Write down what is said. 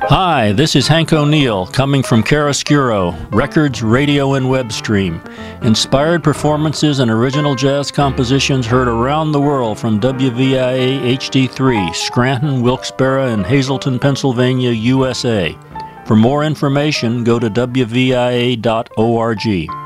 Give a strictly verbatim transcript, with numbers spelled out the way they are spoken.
Hi, this is Hank O'Neill, coming from Chiaroscuro, records, radio, and web stream. Inspired performances and original jazz compositions heard around the world from W V I A H D three, Scranton, Wilkes-Barre, and Hazleton, Pennsylvania, U S A. For more information, go to W V I A dot org.